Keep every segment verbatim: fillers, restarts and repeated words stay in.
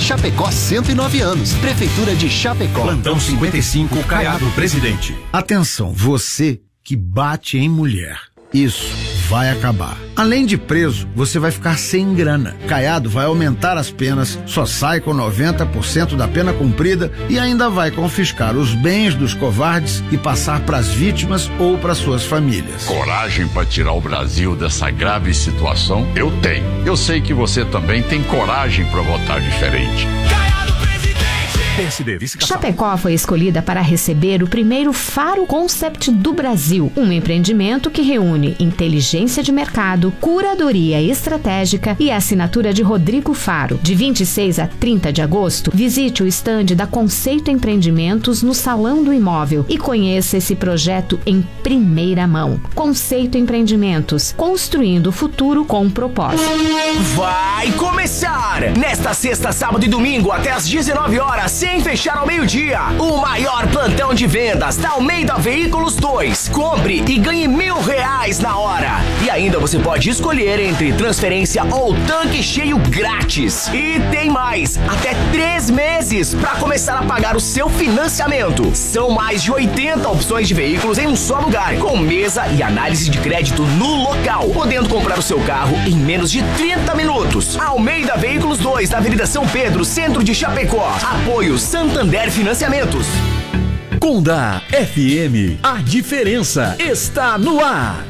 Chapecó, cento e nove anos. Prefeitura de Chapecó. Plantão cinquenta e cinco, Caiado, presidente. Atenção, você que bate em mulher. Isso vai acabar. Além de preso, você vai ficar sem grana. Caiado vai aumentar as penas, só sai com noventa por cento da pena cumprida e ainda vai confiscar os bens dos covardes e passar para as vítimas ou para suas famílias. Coragem para tirar o Brasil dessa grave situação? Eu tenho. Eu sei que você também tem coragem para votar diferente. P S D, Chapecó foi escolhida para receber o primeiro Faro Concept do Brasil, um empreendimento que reúne inteligência de mercado, curadoria estratégica e assinatura de Rodrigo Faro. De vinte e seis a trinta de agosto, visite o estande da Conceito Empreendimentos no Salão do Imóvel e conheça esse projeto em primeira mão. Conceito Empreendimentos, construindo o futuro com propósito. Vai começar! Nesta sexta, sábado e domingo, até às dezenove horas, sem fechar ao meio-dia, o maior plantão de vendas da Almeida Veículos dois. Compre e ganhe mil reais na hora. E ainda você pode escolher entre transferência ou tanque cheio grátis. E tem mais, até três meses para começar a pagar o seu financiamento. São mais de oitenta opções de veículos em um só lugar, com mesa e análise de crédito no local, podendo comprar o seu carro em menos de trinta minutos. Almeida Veículos dois, na Avenida São Pedro, centro de Chapecó. Apoio Santander Financiamentos. Conda F M, a diferença está no ar.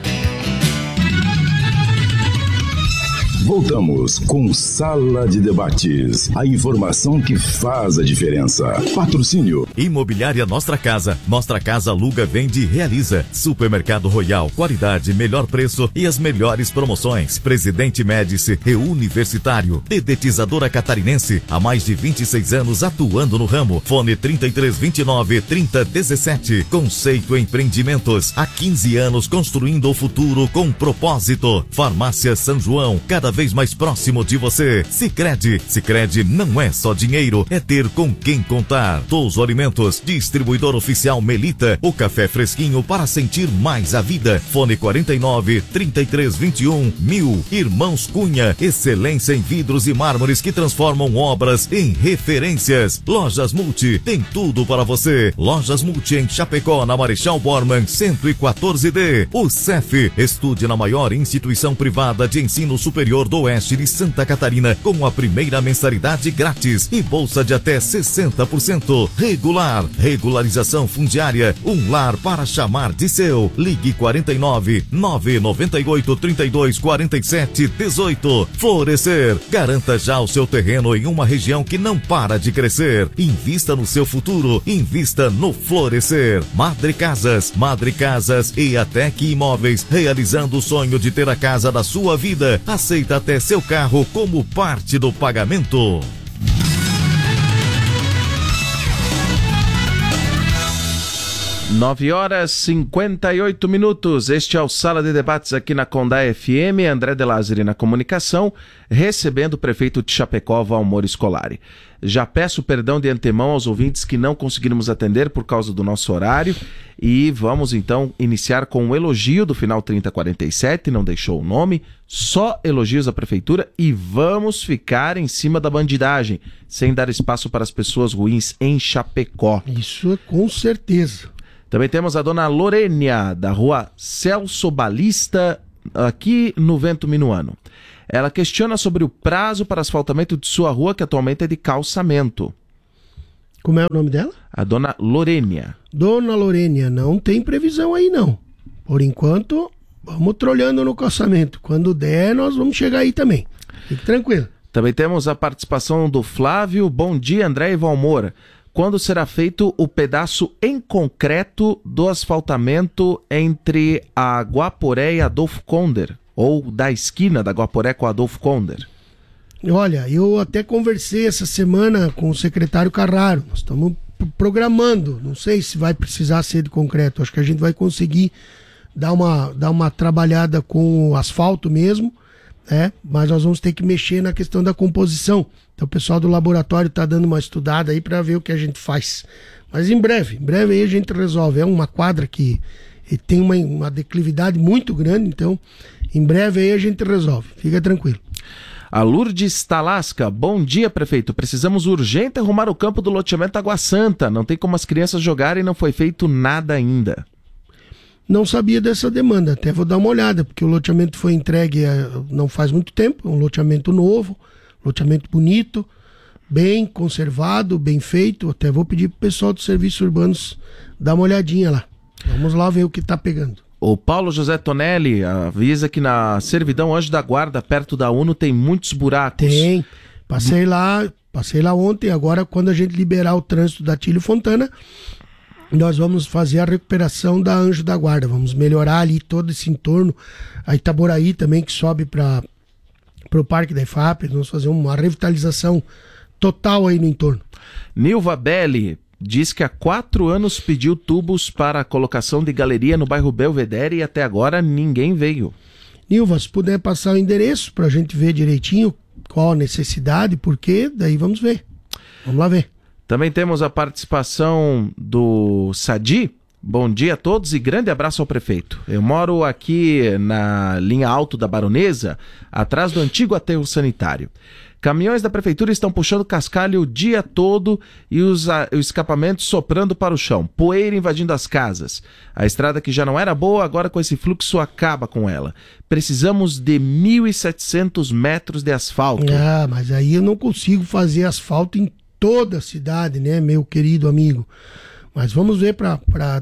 Voltamos com Sala de Debates. A informação que faz a diferença. Patrocínio. Imobiliária Nostra Casa. Nostra Casa aluga, vende e realiza. Supermercado Royal. Qualidade, melhor preço e as melhores promoções. Presidente Médici. Reuniversitário. Dedetizadora Catarinense. Há mais de vinte e seis anos atuando no ramo. Fone trinta e três, vinte e nove, trinta, dezessete. Conceito Empreendimentos. Há quinze anos construindo o futuro com propósito. Farmácia São João. Cada vez mais próximo de você. Sicredi. Sicredi não é só dinheiro, é ter com quem contar. Touso Alimentos, distribuidor oficial Melita, o café fresquinho para sentir mais a vida. Fone quarenta e nove, trinta e três, vinte e um, mil. Irmãos Cunha, excelência em vidros e mármores que transformam obras em referências. Lojas Multi, tem tudo para você. Lojas Multi em Chapecó, na Marechal Bormann, cento e quatorze D. O C E F, estude na maior instituição privada de ensino superior do Oeste de Santa Catarina, com a primeira mensalidade grátis e bolsa de até sessenta por cento. Regular, regularização fundiária, um lar para chamar de seu. Ligue quarenta e nove, nove nove oito, trinta e dois, quarenta e sete, dezoito. Florescer, garanta já o seu terreno em uma região que não para de crescer. Invista no seu futuro, invista no Florescer. Madre Casas, Madre Casas e Atec Imóveis, realizando o sonho de ter a casa da sua vida. Aceita até seu carro como parte do pagamento. Nove horas e cinquenta e oito minutos. Este é o Sala de Debates aqui na Conda F M. André de Lázari na comunicação, recebendo o prefeito de Chapecó, Valmor Scolari. Já peço perdão de antemão aos ouvintes que não conseguimos atender por causa do nosso horário e vamos então iniciar com um elogio do final trinta quarenta e sete, não deixou o nome, só elogios à prefeitura e vamos ficar em cima da bandidagem, sem dar espaço para as pessoas ruins em Chapecó. Isso é com certeza. Também temos a dona Lorênia, da rua Celso Balista, aqui no Vento Minuano. Ela questiona sobre o prazo para asfaltamento de sua rua, que atualmente é de calçamento. Como é o nome dela? A dona Lorênia. Dona Lorênia, não tem previsão aí não. Por enquanto, vamos trolhando no calçamento. Quando der, nós vamos chegar aí também. Fique tranquilo. Também temos a participação do Flávio. Bom dia, André e Valmor. Quando será feito o pedaço em concreto do asfaltamento entre a Guaporé e Adolfo Konder? Ou da esquina da Guaporé com a Adolfo Konder? Olha, eu até conversei essa semana com o secretário Carraro. Nós estamos programando. Não sei se vai precisar ser de concreto. Acho que a gente vai conseguir dar uma, dar uma trabalhada com o asfalto mesmo, né? Mas nós vamos ter que mexer na questão da composição. Então o pessoal do laboratório está dando uma estudada aí para ver o que a gente faz. Mas em breve, em breve aí a gente resolve. É uma quadra que tem uma, uma declividade muito grande, então em breve aí a gente resolve. Fica tranquilo. A Lourdes Talasca, bom dia, prefeito. Precisamos urgente arrumar o campo do loteamento Água Santa. Não tem como as crianças jogarem, não foi feito nada ainda. Não sabia dessa demanda, até vou dar uma olhada, porque o loteamento foi entregue não faz muito tempo, um loteamento novo, loteamento bonito, bem conservado, bem feito. Até vou pedir pro pessoal dos serviços urbanos dar uma olhadinha lá. Vamos lá ver o que tá pegando. O Paulo José Tonelli avisa que na servidão Anjo da Guarda, perto da UNO, tem muitos buracos. Tem. Passei lá, passei lá ontem. Agora, quando a gente liberar o trânsito da Tílio Fontana, nós vamos fazer a recuperação da Anjo da Guarda. Vamos melhorar ali todo esse entorno. A Itaboraí também, que sobe para o Parque da I F A P. Vamos fazer uma revitalização total aí no entorno. Nilva Belli diz que há quatro anos pediu tubos para a colocação de galeria no bairro Belvedere e até agora ninguém veio. Nilva, se puder passar o endereço para a gente ver direitinho qual a necessidade, por quê, daí vamos ver. Vamos lá ver. Também temos a participação do Sadi. Bom dia a todos e grande abraço ao prefeito. Eu moro aqui na linha alto da Baronesa, atrás do antigo aterro sanitário. Caminhões da prefeitura estão puxando cascalho o dia todo e os, a, os escapamentos soprando para o chão. Poeira invadindo as casas. A estrada que já não era boa, agora com esse fluxo acaba com ela. Precisamos de mil e setecentos metros de asfalto. Ah, mas aí eu não consigo fazer asfalto em toda a cidade, né, meu querido amigo? Mas vamos ver para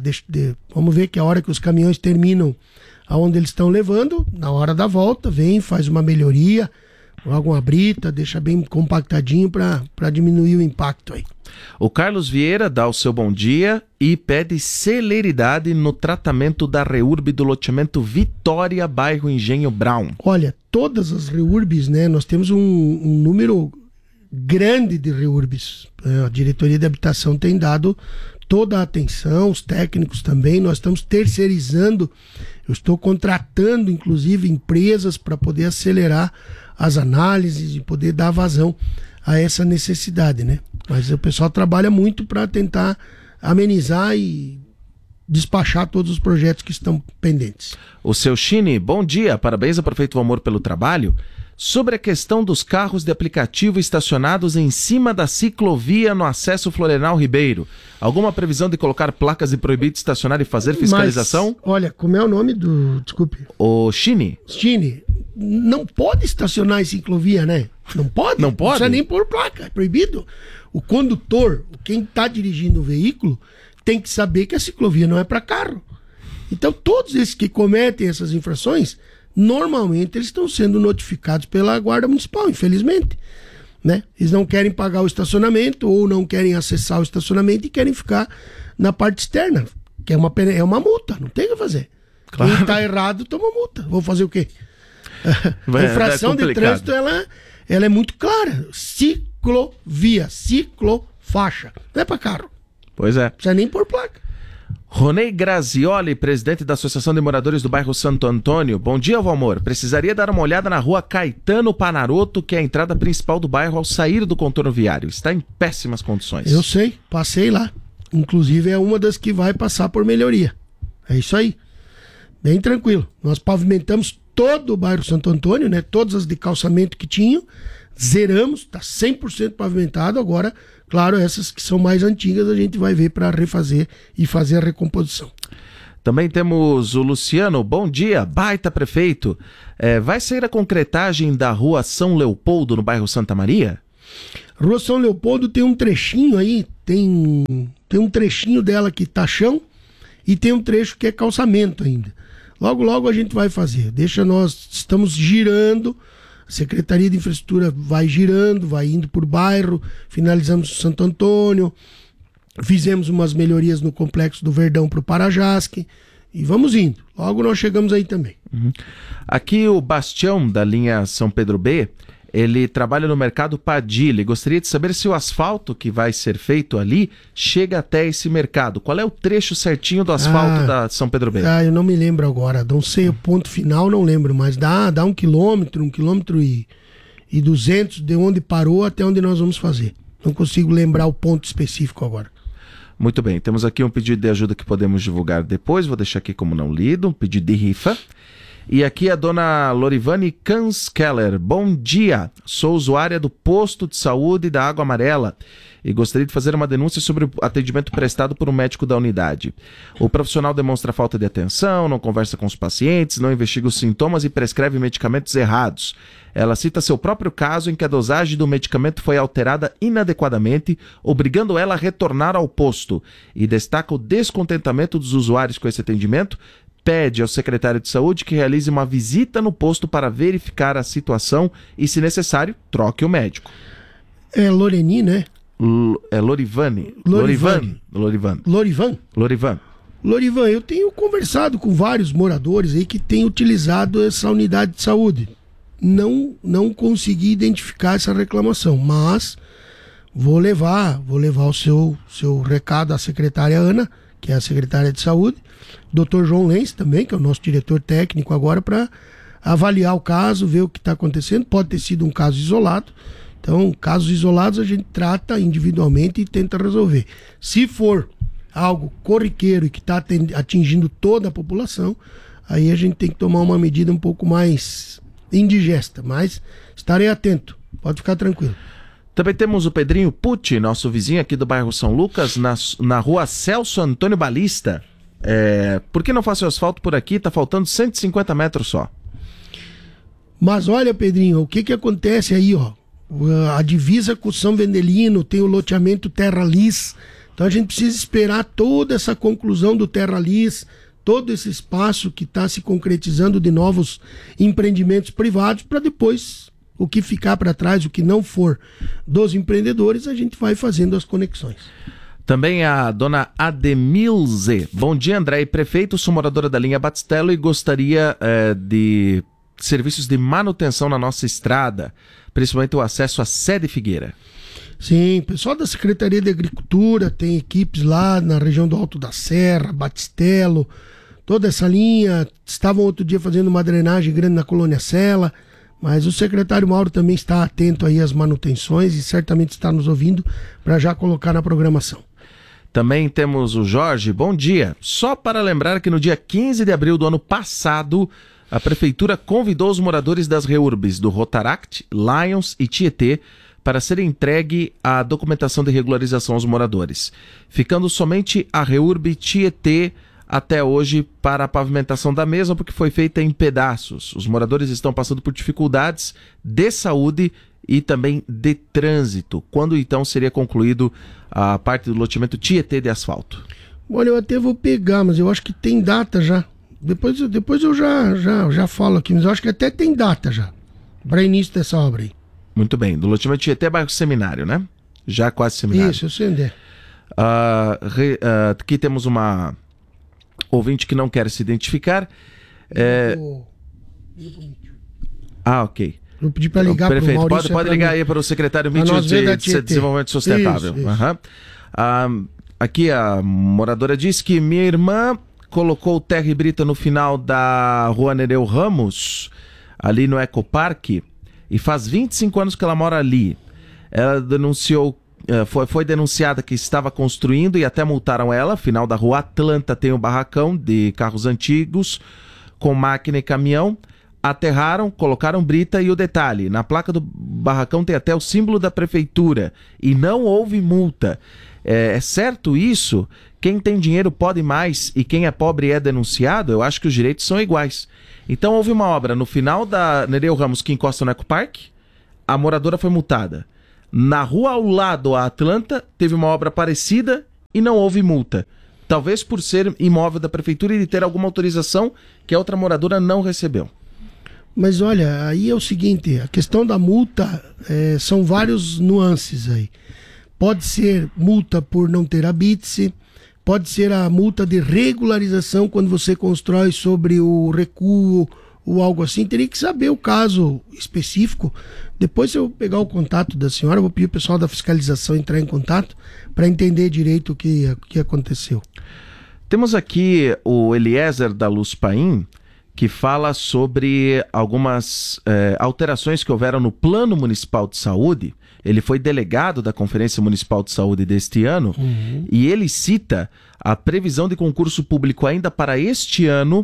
vamos ver que a hora que os caminhões terminam aonde eles estão levando, na hora da volta, vem, faz uma melhoria, joga uma brita, deixa bem compactadinho para diminuir o impacto aí. O Carlos Vieira dá o seu bom dia e pede celeridade no tratamento da REURB do loteamento Vitória, bairro Engenho Brown. Olha, todas as REURBs, né, nós temos um, um número grande de REURBs. A diretoria de habitação tem dado toda a atenção, os técnicos também. Nós estamos terceirizando, eu estou contratando inclusive empresas para poder acelerar as análises e poder dar vazão a essa necessidade, né? Mas o pessoal trabalha muito para tentar amenizar e despachar todos os projetos que estão pendentes. O seu Chine, bom dia, parabéns ao prefeito Valmor pelo trabalho. Sobre a questão dos carros de aplicativo estacionados em cima da ciclovia no acesso Florenal Ribeiro, alguma previsão de colocar placas de proibido estacionar e fazer fiscalização? Mas, olha, como é o nome do... Desculpe. O Chine. Chine, não pode estacionar em ciclovia, né? Não pode? Não pode? Não precisa nem pôr placa, é proibido. O condutor, quem está dirigindo o veículo, tem que saber que a ciclovia não é para carro. Então, todos esses que cometem essas infrações, normalmente eles estão sendo notificados pela Guarda Municipal, infelizmente, né? Eles não querem pagar o estacionamento ou não querem acessar o estacionamento e querem ficar na parte externa, que é uma, é uma multa, não tem o que fazer. Claro. Quem está errado toma multa. Vou fazer o quê? A infração é de trânsito, ela, ela é muito clara. Ciclovia, ciclofaixa. Não é para carro. Pois é. Não precisa nem pôr placa. Ronei Grazioli, presidente da Associação de Moradores do Bairro Santo Antônio. Bom dia, Valmor. Precisaria dar uma olhada na rua Caetano Panaroto, que é a entrada principal do bairro ao sair do contorno viário. Está em péssimas condições. Eu sei, passei lá. Inclusive é uma das que vai passar por melhoria. É isso aí. Bem tranquilo. Nós pavimentamos todo o bairro Santo Antônio, né? Todas as de calçamento que tinham. Zeramos, está cem por cento pavimentado. Agora, claro, essas que são mais antigas a gente vai ver para refazer e fazer a recomposição. Também temos o Luciano. Bom dia, baita prefeito. É, vai sair a concretagem da rua São Leopoldo no bairro Santa Maria? Rua São Leopoldo tem um trechinho aí, tem, tem um trechinho dela que tá chão e tem um trecho que é calçamento ainda. Logo, logo a gente vai fazer. Deixa, nós estamos girando. A Secretaria de Infraestrutura vai girando, vai indo por bairro, finalizamos o Santo Antônio, fizemos umas melhorias no Complexo do Verdão para o Parajasque e vamos indo. Logo nós chegamos aí também. Uhum. Aqui o Bastião, da linha São Pedro B, ele trabalha no mercado Padilha e gostaria de saber se o asfalto que vai ser feito ali chega até esse mercado. Qual é o trecho certinho do asfalto ah, da São Pedro B? Ah, eu não me lembro agora. Não sei o ponto final, não lembro, mas dá, dá um quilômetro, um quilômetro e, e duzentos de onde parou até onde nós vamos fazer. Não consigo lembrar o ponto específico agora. Muito bem, temos aqui um pedido de ajuda que podemos divulgar depois. Vou deixar aqui como não lido, um pedido de rifa. E aqui a dona Lorivane Kanskeller. Bom dia, sou usuária do posto de saúde da Água Amarela e gostaria de fazer uma denúncia sobre o atendimento prestado por um médico da unidade. O profissional demonstra falta de atenção, não conversa com os pacientes, não investiga os sintomas e prescreve medicamentos errados. Ela cita seu próprio caso em que a dosagem do medicamento foi alterada inadequadamente, obrigando ela a retornar ao posto, e destaca o descontentamento dos usuários com esse atendimento. Pede ao secretário de saúde que realize uma visita no posto para verificar a situação e, se necessário, troque o médico. É Loreni, né? L- é Lorivane. Lorivane. Lorivane. Lorivan? Lorivan. Lorivan, eu tenho conversado com vários moradores aí que têm utilizado essa unidade de saúde. Não, não consegui identificar essa reclamação, mas vou levar, vou levar o seu, seu recado à secretária Ana, que é a secretária de saúde, doutor João Lenz também, que é o nosso diretor técnico agora, para avaliar o caso, ver o que está acontecendo. Pode ter sido um caso isolado. Então, casos isolados a gente trata individualmente e tenta resolver. Se for algo corriqueiro e que está atingindo toda a população, aí a gente tem que tomar uma medida um pouco mais indigesta, mas estarei atento, pode ficar tranquilo. Também temos o Pedrinho Pucci, nosso vizinho aqui do bairro São Lucas, na, na rua Celso Antônio Balista. É, por que não faço asfalto por aqui? Tá faltando cento e cinquenta metros só. Mas olha, Pedrinho, o que que acontece aí, ó? A divisa com o São Vendelino tem o loteamento Terra Lis, então a gente precisa esperar toda essa conclusão do Terra Lis, todo esse espaço que está se concretizando de novos empreendimentos privados, para depois o que ficar para trás, o que não for dos empreendedores, a gente vai fazendo as conexões. Também a dona Ademilze. Bom dia, André e prefeito, sou moradora da linha Batistelo e gostaria é, de serviços de manutenção na nossa estrada, principalmente o acesso à Sede Figueira. Sim, pessoal da Secretaria de Agricultura tem equipes lá na região do Alto da Serra, Batistelo, toda essa linha. Estavam outro dia fazendo uma drenagem grande na Colônia Sela, mas o secretário Mauro também está atento aí às manutenções e certamente está nos ouvindo para já colocar na programação. Também temos o Jorge. Bom dia. Só para lembrar que no dia quinze de abril do ano passado, a Prefeitura convidou os moradores das REURBs do Rotaract, Lions e Tietê para ser entregue a documentação de regularização aos moradores, ficando somente a REURB Tietê até hoje para a pavimentação da mesma, porque foi feita em pedaços. Os moradores estão passando por dificuldades de saúde e também de trânsito. Quando então seria concluído a parte do loteamento Tietê de asfalto? Olha, eu até vou pegar, mas eu acho que tem data já. Depois, depois eu já, já, já falo aqui, mas eu acho que até tem data já para início dessa obra aí. Muito bem, do loteamento Tietê, bairro Seminário, né? Já quase Seminário. Isso, eu sei onde é. Uh, re, uh, aqui temos uma ouvinte que não quer se identificar. É... Ah, ok. Eu pedi para ligar para o Maurício. Pode, pode é ligar mim. aí para o secretário Mitchell de, de Desenvolvimento Sustentável. Isso, isso. Uhum. Uh, aqui a moradora diz que minha irmã colocou terra e brita no final da rua Nereu Ramos, ali no Ecoparque, e faz vinte e cinco anos que ela mora ali. Ela denunciou, foi, foi denunciada que estava construindo e até multaram ela. Final da rua Atlanta tem um barracão de carros antigos com máquina e caminhão. Aterraram, colocaram brita e o detalhe, na placa do barracão tem até o símbolo da prefeitura e não houve multa. É, é certo isso? Quem tem dinheiro pode mais e quem é pobre é denunciado? Eu acho que os direitos são iguais. Então houve uma obra no final da Nereu Ramos que encosta no Ecoparque, a moradora foi multada. Na rua ao lado, a Atlanta, teve uma obra parecida e não houve multa. Talvez por ser imóvel da prefeitura e de ter alguma autorização que a outra moradora não recebeu. Mas olha, aí é o seguinte, a questão da multa é, são vários nuances aí. Pode ser multa por não ter habite-se, pode ser a multa de regularização quando você constrói sobre o recuo ou algo assim. Teria que saber o caso específico. Depois, se eu pegar o contato da senhora, eu vou pedir o pessoal da fiscalização entrar em contato para entender direito o que, o que aconteceu. Temos aqui o Eliezer da Luz Paim, que fala sobre algumas eh, alterações que houveram no Plano Municipal de Saúde. Ele foi delegado da Conferência Municipal de Saúde deste ano, uhum. E ele cita a previsão de concurso público ainda para este ano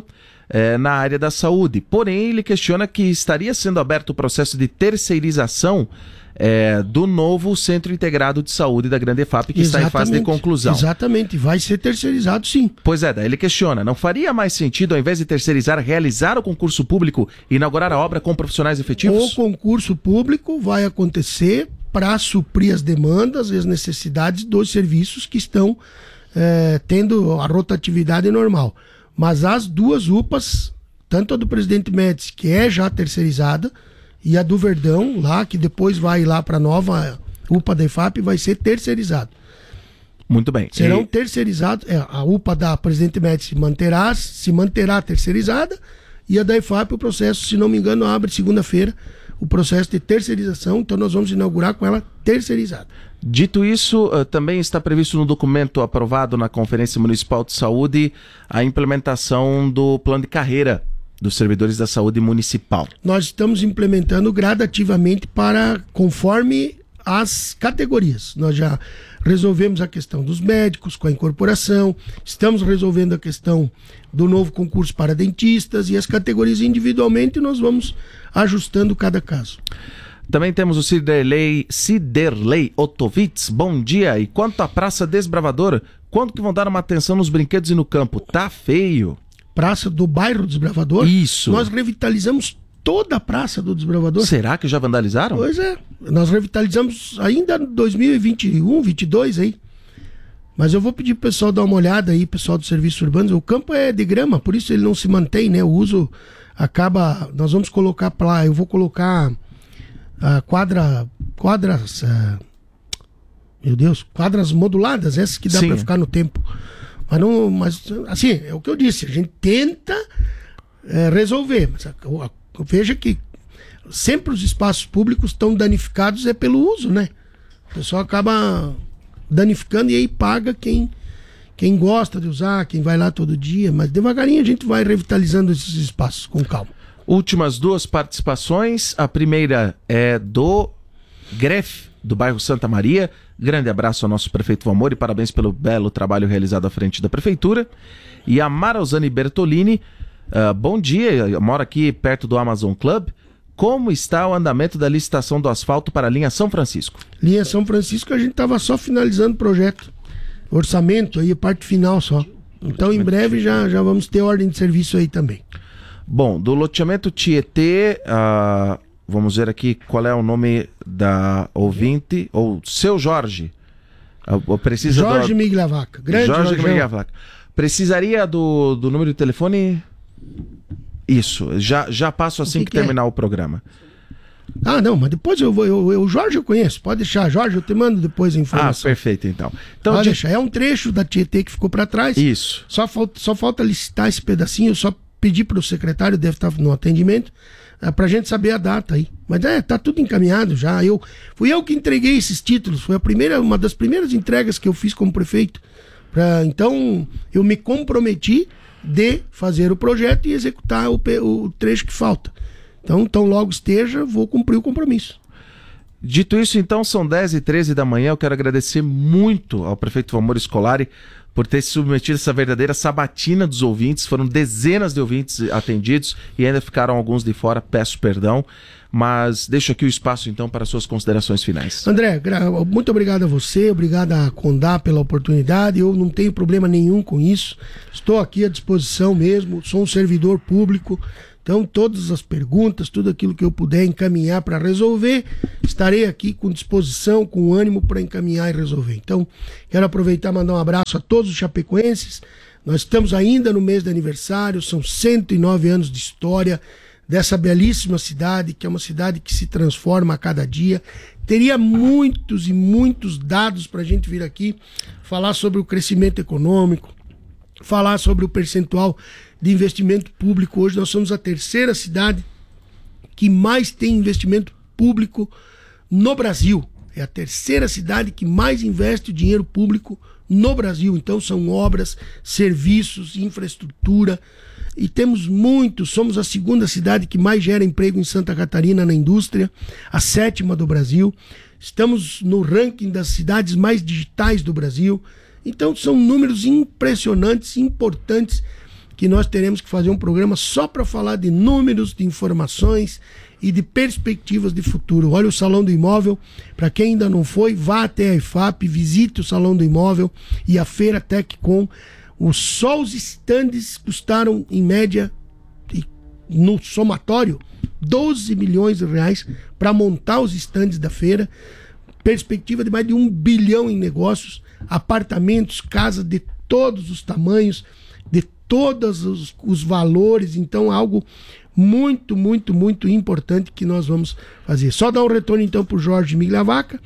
é, na área da saúde. Porém, ele questiona que estaria sendo aberto o processo de terceirização é, do novo Centro Integrado de Saúde da Grande EFAP, que Exatamente. está em fase de conclusão. Exatamente, vai ser terceirizado sim. Pois é, daí ele questiona, não faria mais sentido, ao invés de terceirizar, realizar o concurso público e inaugurar a obra com profissionais efetivos? O concurso público vai acontecer para suprir as demandas e as necessidades dos serviços que estão é, tendo a rotatividade normal. Mas as duas U P As, tanto a do Presidente Médici, que é já terceirizada, e a do Verdão, lá, que depois vai lá para a nova U P A da EFAP, vai ser terceirizado. Muito bem. Serão e... terceirizados, é, a U P A da Presidente Médici manterá, se manterá terceirizada, e a da EFAP, o processo, se não me engano, abre segunda-feira o processo de terceirização, então nós vamos inaugurar com ela terceirizada. Dito isso, uh, também está previsto no documento aprovado na Conferência Municipal de Saúde a implementação do plano de carreira dos servidores da saúde municipal. Nós estamos implementando gradativamente para conforme as categorias. Nós já resolvemos a questão dos médicos com a incorporação, estamos resolvendo a questão do novo concurso para dentistas e as categorias individualmente nós vamos ajustando cada caso. Também temos o Ciderley, Ciderley Otovitz. Bom dia. E quanto à Praça Desbravador, quando que vão dar uma atenção nos brinquedos e no campo? Tá feio. Praça do bairro Desbravador? Isso. Nós revitalizamos toda a Praça do Desbravador. Será que já vandalizaram? Pois é. Nós revitalizamos ainda em dois mil e vinte e um, vinte e dois aí. Mas eu vou pedir pro pessoal dar uma olhada aí, pessoal dos serviços urbanos. O campo é de grama, por isso ele não se mantém, né? O uso acaba... Nós vamos colocar lá, eu vou colocar a quadra... Quadras... Uh, meu Deus, quadras moduladas, essas que dá para ficar no tempo. Mas, não, mas, assim, é o que eu disse, a gente tenta é, resolver. Mas, veja que sempre os espaços públicos estão danificados é pelo uso, né? O pessoal acaba danificando e aí paga quem, quem gosta de usar, quem vai lá todo dia, mas devagarinho a gente vai revitalizando esses espaços com calma. Últimas duas participações, a primeira é do Gref, do bairro Santa Maria. Grande abraço ao nosso prefeito Valmor e parabéns pelo belo trabalho realizado à frente da prefeitura. E a Marozane Bertolini, uh, bom dia, eu moro aqui perto do Amazon Club. Como está o andamento da licitação do asfalto para a linha São Francisco? Linha São Francisco, a gente estava só finalizando o projeto. Orçamento aí, parte final só. Então, em breve, já, já vamos ter ordem de serviço aí também. Bom, do loteamento Tietê, uh, vamos ver aqui qual é o nome da ouvinte, ou seu Jorge. Uh, precisa Jorge do... Miglavaca. Grande Jorge Jorge Miglavaca. Precisaria do, do número de telefone... Isso, já, já passo assim que, que, que terminar é? o programa. Ah, não, mas depois eu vou. Eu, eu, o Jorge eu conheço, pode deixar. Jorge, eu te mando depois a informação. Ah, perfeito, então. então pode de... deixar. É um trecho da Tietê que ficou para trás. Isso. Só falta, só falta licitar esse pedacinho, eu só pedi para o secretário, deve estar no atendimento, é, para a gente saber a data aí. Mas é, tá tudo encaminhado já. Eu, fui eu que entreguei esses títulos, foi a primeira, uma das primeiras entregas que eu fiz como prefeito. Pra, então, eu me comprometi de fazer o projeto e executar o, o trecho que falta. Então, tão logo esteja, vou cumprir o compromisso. Dito isso, então, são dez e treze da manhã. Eu quero agradecer muito ao prefeito Valmor Scolari por ter se submetido a essa verdadeira sabatina dos ouvintes. Foram dezenas de ouvintes atendidos e ainda ficaram alguns de fora. Peço perdão, mas deixo aqui o espaço, então, para suas considerações finais. André, muito obrigado a você, obrigado a Condá pela oportunidade. Eu não tenho problema nenhum com isso. Estou aqui à disposição mesmo, sou um servidor público. Então, todas as perguntas, tudo aquilo que eu puder encaminhar para resolver, estarei aqui com disposição, com ânimo para encaminhar e resolver. Então, quero aproveitar e mandar um abraço a todos os chapecoenses. Nós estamos ainda no mês de aniversário, são cento e nove anos de história dessa belíssima cidade, que é uma cidade que se transforma a cada dia. Teria muitos e muitos dados para a gente vir aqui falar sobre o crescimento econômico, falar sobre o percentual de investimento público. Hoje nós somos a terceira cidade que mais tem investimento público no Brasil. É a terceira cidade que mais investe o dinheiro público no Brasil. Então são obras, serviços, infraestrutura. E temos muitos, somos a segunda cidade que mais gera emprego em Santa Catarina na indústria, a sétima do Brasil. Estamos no ranking das cidades mais digitais do Brasil. Então são números impressionantes, importantes, que nós teremos que fazer um programa só para falar de números, de informações e de perspectivas de futuro. Olha o Salão do Imóvel, para quem ainda não foi, vá até a I F A P, visite o Salão do Imóvel e a Feira TecCom. Os, só os estandes custaram, em média, no somatório, doze milhões de reais para montar os estandes da feira. Perspectiva de mais de um bilhão em negócios, apartamentos, casas de todos os tamanhos, de todos os, os valores. Então, algo muito, muito, muito importante que nós vamos fazer. Só dar um retorno, então, para o Jorge Miglavaca.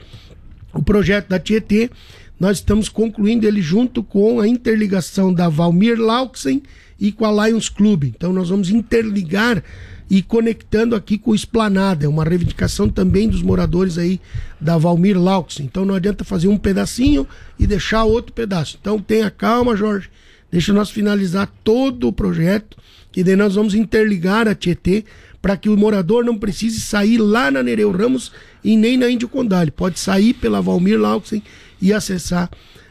O projeto da Tietê, nós estamos concluindo ele junto com a interligação da Valmir Lauxen e com a Lions Club. Então, nós vamos interligar e conectando aqui com o Esplanada. É uma reivindicação também dos moradores aí da Valmir Lauxen. Então, não adianta fazer um pedacinho e deixar outro pedaço. Então, tenha calma, Jorge. Deixa nós finalizar todo o projeto, que daí nós vamos interligar a Tietê para que o morador não precise sair lá na Nereu Ramos e nem na Índio Condá. Ele pode sair pela Valmir Lauxen e acessar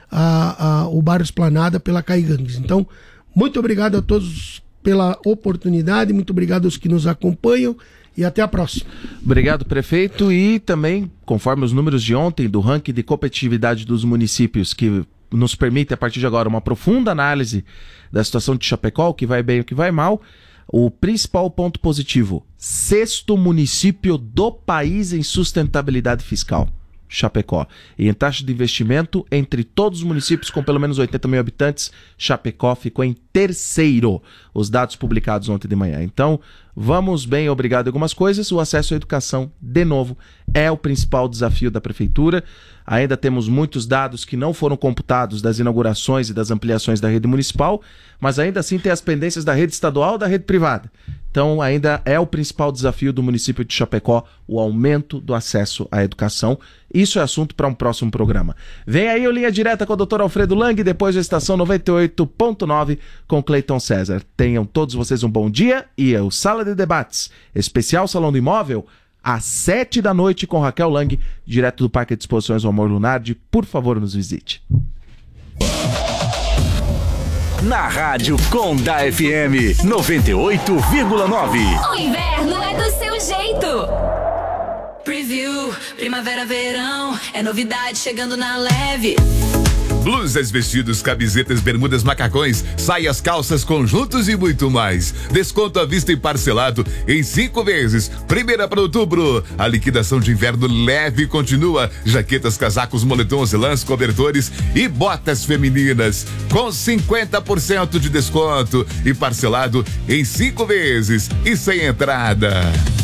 a, a, o bairro Esplanada pela Caigangues. Então, muito obrigado a todos pela oportunidade, muito obrigado aos que nos acompanham e até a próxima. Obrigado, prefeito. E também, conforme os números de ontem do ranking de competitividade dos municípios, que nos permite a partir de agora uma profunda análise da situação de Chapecó, o que vai bem e o que vai mal, o principal ponto positivo: sexto município do país em sustentabilidade fiscal, Chapecó. E em taxa de investimento, entre todos os municípios com pelo menos oitenta mil habitantes, Chapecó ficou em terceiro. Os dados publicados ontem de manhã. Então, vamos bem, obrigado em algumas coisas. O acesso à educação, de novo, é o principal desafio da Prefeitura. Ainda temos muitos dados que não foram computados das inaugurações e das ampliações da rede municipal, mas ainda assim tem as pendências da rede estadual e da rede privada. Então, ainda é o principal desafio do município de Chapecó, o aumento do acesso à educação. Isso é assunto para um próximo programa. Vem aí o Linha Direta com o doutor Alfredo Lang, depois da Estação noventa e oito ponto nove com Cleiton César. Tenham todos vocês um bom dia e o Sala de Debates, especial Salão do Imóvel, às sete da noite com Raquel Lang, direto do Parque de Exposições Amor Lunardi. Por favor, nos visite. Na Rádio Condá F M noventa e oito vírgula nove. O inverno é do seu jeito. Preview, primavera, verão, é novidade chegando na leve. Blusas, vestidos, camisetas, bermudas, macacões, saias, calças, conjuntos e muito mais. Desconto à vista e parcelado em cinco vezes. Primeira para outubro. A liquidação de inverno leve continua. Jaquetas, casacos, moletons, lãs, cobertores e botas femininas com cinquenta por cento de desconto e parcelado em cinco vezes e sem entrada.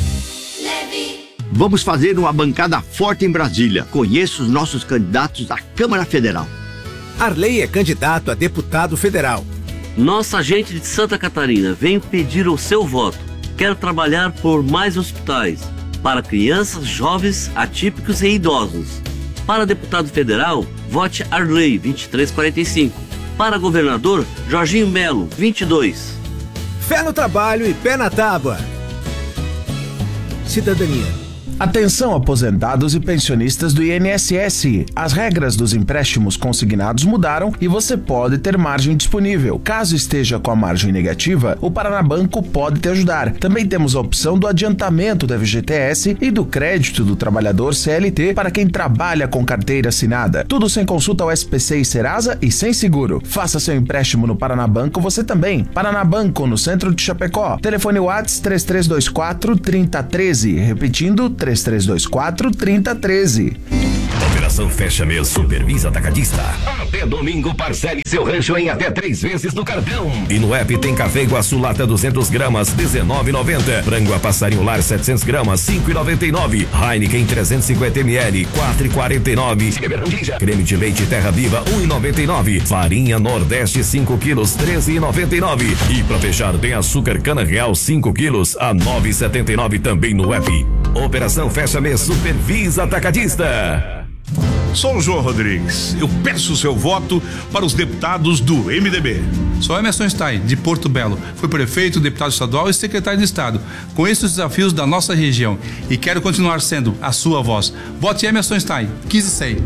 Vamos fazer uma bancada forte em Brasília. Conheça os nossos candidatos à Câmara Federal. Arley é candidato a deputado federal. Nossa gente de Santa Catarina vem pedir o seu voto. Quero trabalhar por mais hospitais para crianças, jovens, atípicos e idosos. Para deputado federal, vote Arley vinte e três quarenta e cinco. Para governador, Jorginho Melo vinte e dois. Fé no trabalho e pé na tábua. Cidadania. Atenção, aposentados e pensionistas do I N S S. As regras dos empréstimos consignados mudaram e você pode ter margem disponível. Caso esteja com a margem negativa, o Paraná Banco pode te ajudar. Também temos a opção do adiantamento do F G T S e do crédito do trabalhador C L T para quem trabalha com carteira assinada. Tudo sem consulta ao S P C e Serasa e sem seguro. Faça seu empréstimo no Paraná Banco você também. Paraná Banco, no centro de Chapecó. Telefone WhatsApp três três dois quatro, três zero um três. Repetindo, três três dois quatro, três zero um três. Operação Fecha Mês Supervisa Atacadista. Até domingo, parcele seu rancho em até três vezes no cartão. E no app tem café Iguaçu lata duzentas gramas, dezenove reais e noventa centavos. Frango a passarinho lar setecentas gramas, cinco reais e noventa e nove centavos. Heineken trezentos e cinquenta mililitros, quatro reais e quarenta e nove centavos. Creme de leite Terra Viva, um real e noventa e nove centavos. Farinha Nordeste cinco quilos, treze reais e noventa e nove centavos. E pra fechar tem açúcar Cana Real cinco quilos a nove reais e setenta e nove centavos também no app. Operação Fecha Mês Supervisa Atacadista. Sou o João Rodrigues. Eu peço o seu voto para os deputados do M D B. Sou Emerson Stein, de Porto Belo. Fui prefeito, deputado estadual e secretário de Estado. Conheço os desafios da nossa região e quero continuar sendo a sua voz. Vote Emerson Stein, quinze cem.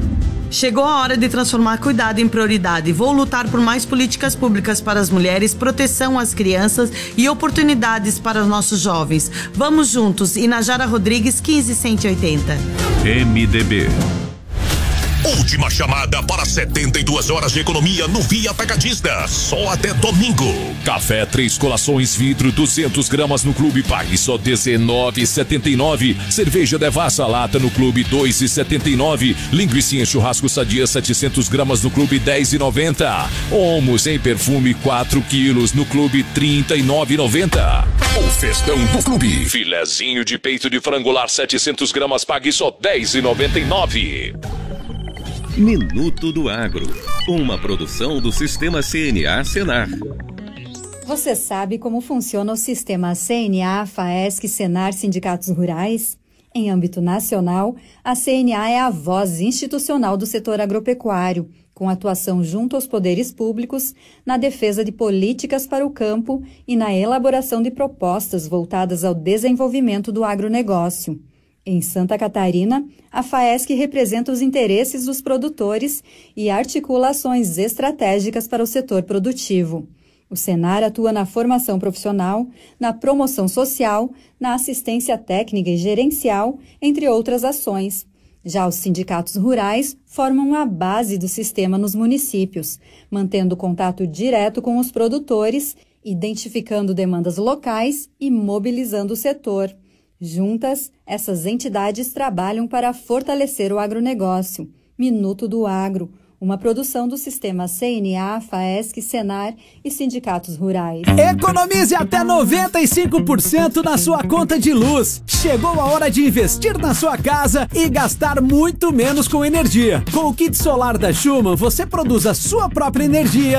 Chegou a hora de transformar cuidado em prioridade. Vou lutar por mais políticas públicas para as mulheres, proteção às crianças e oportunidades para os nossos jovens. Vamos juntos. Inajara Rodrigues, quinze cento e oitenta. M D B. Última chamada para setenta e duas horas de economia no Via Atacadista. Só até domingo. Café três colações vidro duzentas gramas no Clube Pai, só dezenove reais e setenta e nove centavos. Cerveja Devassa lata no Clube dois reais e setenta e nove centavos. Linguiça em churrasco sadia setecentas gramas no Clube dez reais e noventa centavos. Omos em perfume quatro quilos no Clube trinta e nove reais e noventa centavos. O festão do Clube. Filezinho de peito de frango lar setecentas gramas, pague só dez reais e noventa e nove centavos. Minuto do Agro, uma produção do Sistema C N A Senar. Você sabe como funciona o sistema C N A, FAESC, Senar, Sindicatos Rurais? Em âmbito nacional, a C N A é a voz institucional do setor agropecuário, com atuação junto aos poderes públicos, na defesa de políticas para o campo e na elaboração de propostas voltadas ao desenvolvimento do agronegócio. Em Santa Catarina, a FAESC representa os interesses dos produtores e articula ações estratégicas para o setor produtivo. O Senar atua na formação profissional, na promoção social, na assistência técnica e gerencial, entre outras ações. Já os sindicatos rurais formam a base do sistema nos municípios, mantendo contato direto com os produtores, identificando demandas locais e mobilizando o setor. Juntas, essas entidades trabalham para fortalecer o agronegócio. Minuto do Agro, uma produção do Sistema C N A, FAESC, Senar e Sindicatos Rurais. Economize até noventa e cinco por cento na sua conta de luz. Chegou a hora de investir na sua casa e gastar muito menos com energia. Com o kit solar da Schumann, você produz a sua própria energia